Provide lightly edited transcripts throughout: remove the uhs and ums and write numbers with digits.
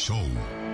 Show.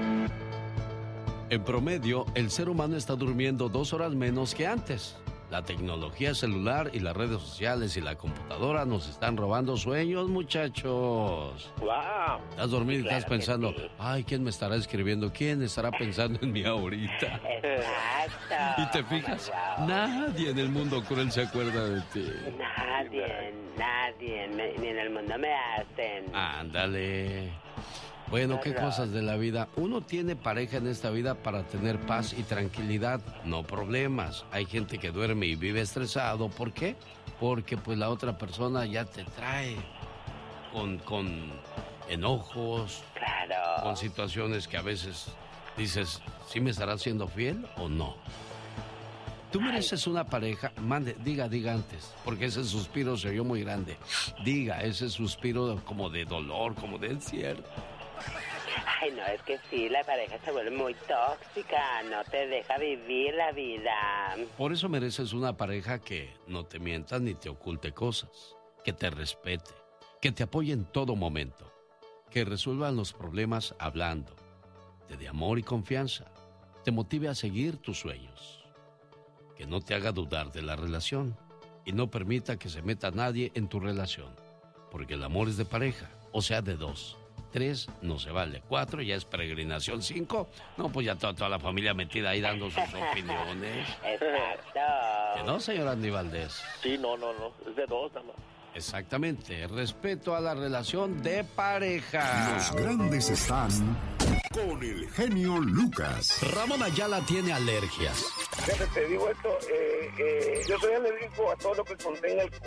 En promedio, el ser humano está durmiendo 2 horas menos que antes. La tecnología celular y las redes sociales y la computadora nos están robando sueños, muchachos. ¡Wow! Estás dormido y Claro estás pensando, sí. ay, ¿quién me estará escribiendo? ¿Quién estará pensando en mí ahorita? Exacto. Y te fijas, nadie en el mundo cruel se acuerda de ti. Nadie, ni en el mundo me hacen. Ándale. Bueno, qué cosas de la vida. Uno tiene pareja en esta vida para tener paz y tranquilidad, no problemas. Hay gente que duerme y vive estresado. ¿Por qué? Porque pues la otra persona ya te trae con enojos, Claro. con situaciones que a veces dices, ¿sí me estará siendo fiel o no? Tú mereces una pareja, diga antes, porque ese suspiro se oyó muy grande. Diga, ese suspiro como de dolor, como de encierro. Ay, no, es que sí, la pareja se vuelve muy tóxica, no te deja vivir la vida. Por eso mereces una pareja que no te mienta ni te oculte cosas, que te respete, que te apoye en todo momento, que resuelvan los problemas hablando, te dé amor y confianza, te motive a seguir tus sueños, que no te haga dudar de la relación y no permita que se meta nadie en tu relación, porque el amor es de pareja, o sea, de 2. 3 no se vale, 4 ya es peregrinación, 5, no, pues ya toda la familia metida ahí dando sus opiniones. Exacto. ¿Que no, señor Andy Valdés? Sí, no, es de 2 nada más. Exactamente, respeto a la relación de pareja. Los grandes están con el genio Lucas. Ramón Ayala tiene alergias. Te digo esto, yo soy alérgico a todo lo que contenga alcohol.